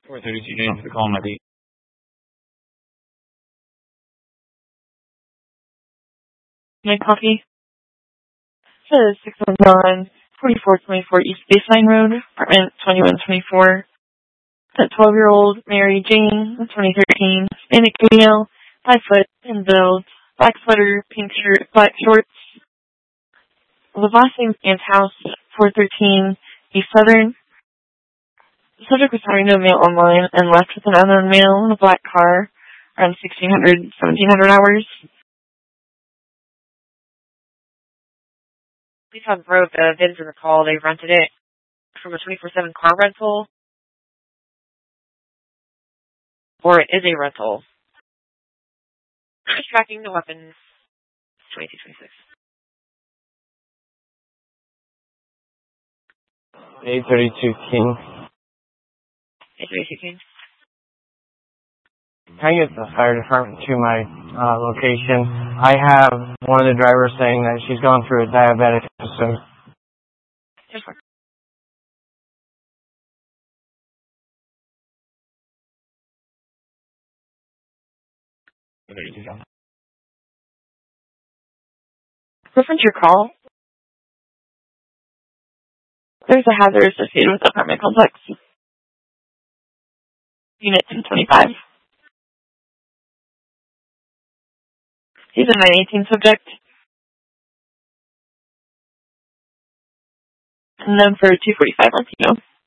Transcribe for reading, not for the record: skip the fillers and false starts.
432 James for calling my beat. My coffee says 619 4424 East Baseline Road, apartment 2124. That 12-year-old Mary Jane, 2013, Hispanic female, 5 foot and build, black sweater, pink shirt, black shorts. The last name's Aunt's house, 413 East Southern. The subject was talking to a male online and left with an unknown male in a black car around 1600, 1700 hours. Police on wrote the VINs in the call. They rented it from a 24/7 car rental. Or it is a rental. Tracking the weapons. 2226. 832 King. 832 King. Can I get the fire department to my location? I have one of the drivers saying that she's going through a diabetic episode. Just one. Reference your call. There's a hazard associated with the apartment complex. Unit 1025. He's a 918 subject. And then for 245 Latino.